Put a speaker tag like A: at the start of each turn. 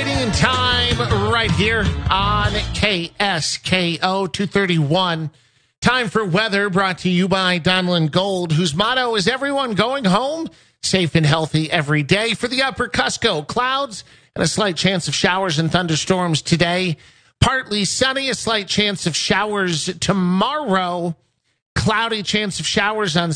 A: Trading in time right here on KSKO 231. Time for weather brought to you by Donlin Gold, whose motto is everyone going home safe and healthy every day. For the upper Cusco, clouds and a slight chance of showers and thunderstorms today. Partly sunny, a slight chance of showers tomorrow. Cloudy chance of showers on